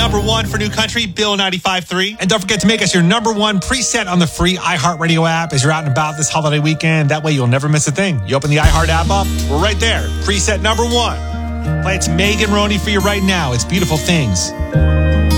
number one for new country, Bill 95.3. And don't forget to make us your number one preset on the free iHeartRadio app as you're out and about this holiday weekend. That way you'll never miss a thing. You open the iHeart app up, we're right there. Preset number one. Play It's Megan Roney for you right now. It's Beautiful Things.